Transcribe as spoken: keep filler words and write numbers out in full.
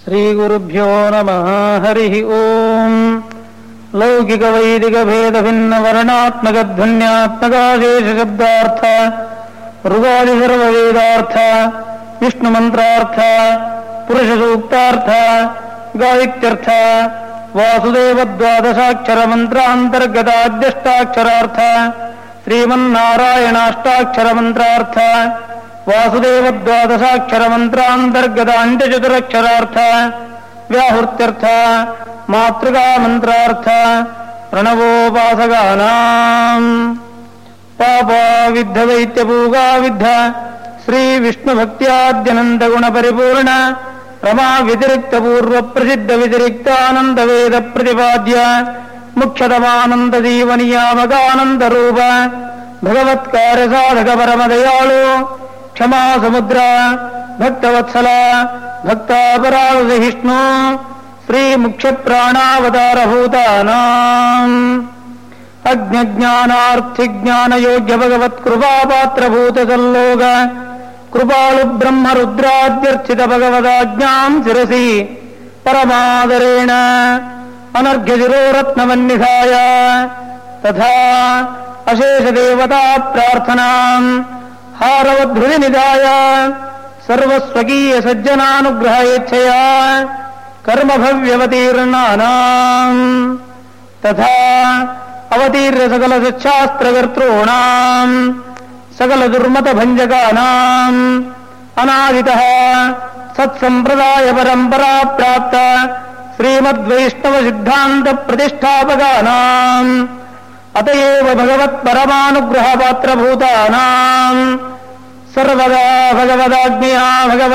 ಶ್ರೀಗುರುಭ್ಯೋ ನಮಃ. ಹರಿ ಓಂ. ಲೌಕಿಕ ವೈದಿಕ ಭೇದ ಭಿನ್ನ ವರ್ಣಾತ್ಮಕ ಧ್ವನ್ಯಾತ್ಮಕಾಶೇಷ ಶಬ್ದಾರ್ಥ ಋಗಾದಿ ಸರ್ವ ವೇದಾರ್ಥ ವಿಷ್ಣು ಮಂತ್ರಾರ್ಥ ಪುರುಷ ಸೂಕ್ತಾರ್ಥ ಗಾಯತ್ಯರ್ಥ ವಾಸುದೇವ ದ್ವಾದಶಾಕ್ಷರ ಮಂತ್ರಾಂತರ್ಗತ ಅಧ್ಯಷ್ಟಾಕ್ಷರಾರ್ಥ ಶ್ರೀಮನ್ನಾರಾಯಣಾಷ್ಟಾಕ್ಷರ ಮಂತ್ರಾರ್ಥ ವಾಸುದೇವ ದ್ವಾದಶಾಕ್ಷರ ಮಂತ್ರಾಂತರ್ಗತ ಅಂತ್ಯಚತುರಕ್ಷರಾರ್ಥ ವ್ಯಾಹೃತ್ಯರ್ಥ ಮಾತೃಕಾ ಮಂತ್ರಾರ್ಥ ಪ್ರಣವೋಪಾಸಗಾನಾಂ ಪಾಪ ವಿದ್ಧ ದೈತ್ಯ ಪೂಗಾ ವಿದ್ಧ ಶ್ರೀ ವಿಷ್ಣು ಭಕ್ತ್ಯಾದ್ಯನಂತ ಗುಣ ಪರಿಪೂರ್ಣ ರಮಾ ವ್ಯತಿರಿಕ್ತ ಪೂರ್ವ ಪ್ರಸಿದ್ಧ ವ್ಯತಿರಿಕ್ತ ಆನಂದ ವೇದ ಪ್ರತಿಪಾದ್ಯ ಮುಖ್ಯತಮಾನಂದ ಜೀವನಿಯಾಮಕಾನಂದ ರೂಪ ಭಗವತ್ಕಾರ್ಯ ಸಾಧಕ ಪರಮ ದಯಾಳು ಕ್ಷಮಾ ಸಮುದ್ರ ಭಕ್ತವತ್ಸಲ ಭಕ್ತಾಪರಾಧ ವಿಷ್ಣು ಶ್ರೀ ಮುಖ್ಯ ಪ್ರಾಣಾವತಾರ ಭೂತಾನಾಂ ಅಜ್ಞಾನಾರ್ಥಿ ಜ್ಞಾನ ಯೋಗ್ಯ ಭಗವತ್ ಕೃಪಾಪಾತ್ರಭೂತ ಸಲ್ಲೋಗ ಕೃಪಾಳು ಬ್ರಹ್ಮ ರುದ್ರಾದ್ಯರ್ಚಿತ ಭಗವದಾಜ್ಞಾಂ ಶಿರಸಿ ಪರಮಾದರೇಣ ಅನರ್ಘ್ಯ ಶಿರೋರತ್ನವನ್ನಿಧಾಯ ತಥಾ ಅಶೇಷ ದೇವತಾ ಪ್ರಾರ್ಥನಾಂ ಹಾರವಧೃತಿ ನಿಧಾಯ ಸರ್ವಸ್ವಕೀಯ ಸಜ್ಜನಾನುಗ್ರಹ ಯಚ್ಛಯ ಕರ್ಮಭವ್ಯವತೀರ್ಣಾನಾಂ ತಥಾ ಅವತೀರ್ಯ ಸಕಲ ಸಚ್ಛಾಸ್ತ್ರಕರ್ತॄಣಾಂ ಸಕಲ ದುರ್ಮತ ಭಂಜಕಾನಾಂ ಅನಾದಿತಃ ಸತ್ಸಂಪ್ರದಾಯ ಪರಂಪರಾ ಪ್ರಾಪ್ತ ಶ್ರೀಮದ್ವೈಷ್ಣವ ಸಿದ್ಧಾಂತ ಪ್ರತಿಷ್ಠಾಪಕಾನಾಂ ಅತಯೇವ ಭಗವತ್ ಪರಮಾನುಗ್ರಹ ಪಾತ್ರಭೂತಾನಾಂ ಸರ್ವದಾ ಭಗವದಾಜ್ಞೆಯ ಭಗವ